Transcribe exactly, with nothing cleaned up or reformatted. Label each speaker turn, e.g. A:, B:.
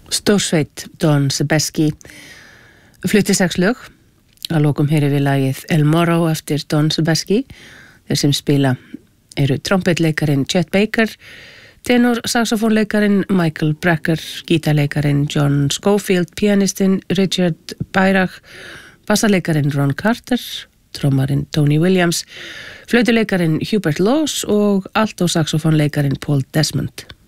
A: Stórsveit Don Sebesky flutti sex lög. Að lokum heyrum við lagið El Morro eftir Don Sebesky. Þeir sem spila eru trompetleikarin Chet Baker, tenor saxofónleikarin Michael Brecker, gítarleikarin John Schofield, pianistinn Richard Byrach, bassaleikarin Ron Carter, trommarinn Tony Williams, flautuleikarin Hubert Laws og alto saxofónleikarin Paul Desmond.